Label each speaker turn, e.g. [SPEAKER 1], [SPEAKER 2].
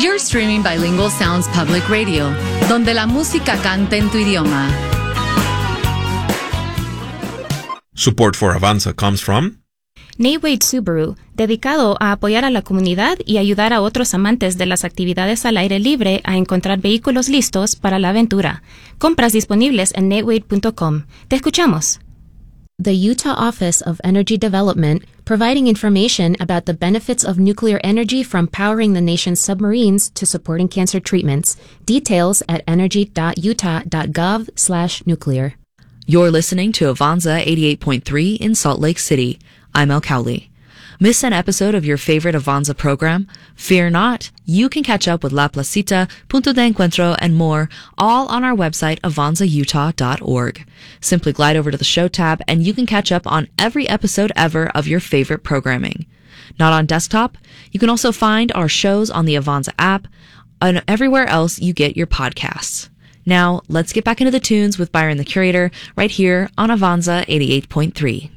[SPEAKER 1] You're streaming Bilingual Sounds Public Radio, donde la música canta en tu idioma.
[SPEAKER 2] Support for Avanza comes from
[SPEAKER 3] Nate Wade Subaru, dedicado a apoyar a la comunidad y ayudar a otros amantes de las actividades al aire libre a encontrar vehículos listos para la aventura. Compras disponibles en natewade.com. Te escuchamos. The Utah Office of Energy Development, providing information about the benefits of nuclear energy from powering the nation's submarines to supporting cancer treatments. Details at energy.utah.gov/nuclear.
[SPEAKER 4] You're listening to Avanza 88.3 in Salt Lake City. I'm El Cowley. Miss an episode of your favorite Avanza program? Fear not. You can catch up with La Placita, Punto de Encuentro, and more, all on our website, avanzautah.org. Simply glide over to the show tab, and you can catch up on every episode ever of your favorite programming. Not on desktop? You can also find our shows on the Avanza app and everywhere else you get your podcasts. Now, let's get back into the tunes with Byron the Curator right here on Avanza 88.3.